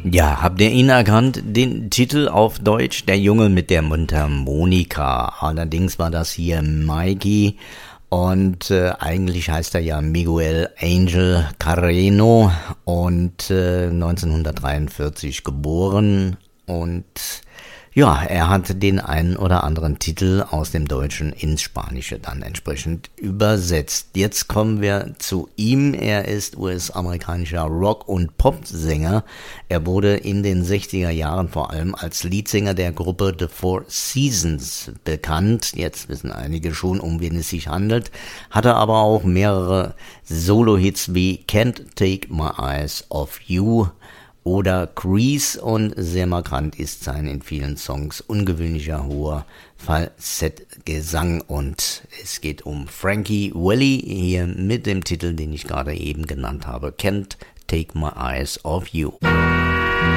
Ja, habt ihr ihn erkannt? Den Titel auf Deutsch, Der Junge mit der Mundharmonika. Allerdings war das hier Mikey und eigentlich heißt er ja Miguel Angel Carreno und 1943 geboren und ja, er hat den einen oder anderen Titel aus dem Deutschen ins Spanische dann entsprechend übersetzt. Jetzt kommen wir zu ihm. Er ist US-amerikanischer Rock- und Popsänger. Er wurde in den 60er Jahren vor allem als Leadsänger der Gruppe The Four Seasons bekannt. Jetzt wissen einige schon, um wen es sich handelt. Hatte aber auch mehrere Solo-Hits wie Can't Take My Eyes Off You oder Grease, und sehr markant ist sein in vielen Songs ungewöhnlicher hoher Falsettgesang, und es geht um Frankie Valli hier mit dem Titel, den ich gerade eben genannt habe, Can't Take My Eyes Off You.